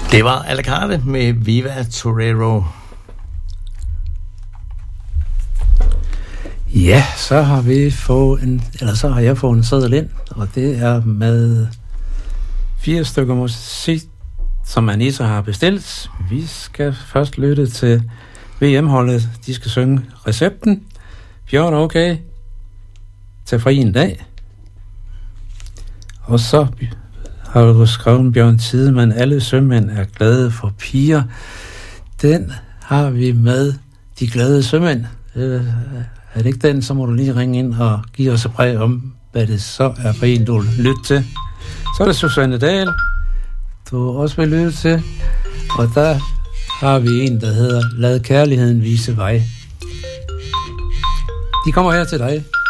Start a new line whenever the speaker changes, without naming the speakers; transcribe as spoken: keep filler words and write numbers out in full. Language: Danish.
Det var à la carte med Viva Torero.
Ja, så har vi fået en, eller så har jeg fået en seddel ind, og det er med fire stykker musik, som Anita har bestilt. Vi skal først lytte til V M-holdet. De skal synge Recepten, Fjord okay, Til fri en dag. Og så har du skrevet Bjørn Tidemand, Alle sømænd er glade for piger. Den har vi med De glade sømænd. Øh, er det ikke den, så må du lige ringe ind og give os et brev om, hvad det så er for en, du vil lytte til. Så er det Susanne Dahl, du også vil lytte til. Og der har vi en, der hedder Lad kærligheden vise vej. De kommer her til dig.